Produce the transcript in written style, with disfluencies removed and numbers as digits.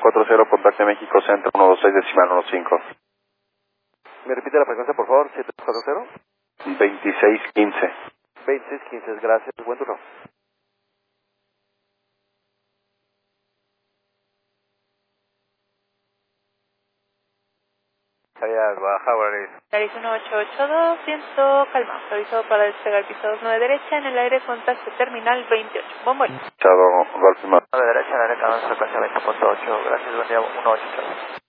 740, contacte México Centro 126 decimal 15. ¿Me repite la frecuencia, por favor? 740. 2615. 2615, gracias. Buen turno. Baja, Boris. Paris 1882, viento calma. Aviso para despegar piso 9 derecha en el aire, contacto terminal 28. Bomboy. Chado, Golf Lima. 9 derecha en el aire, frecuencia 20.8. Gracias, buen día, 188.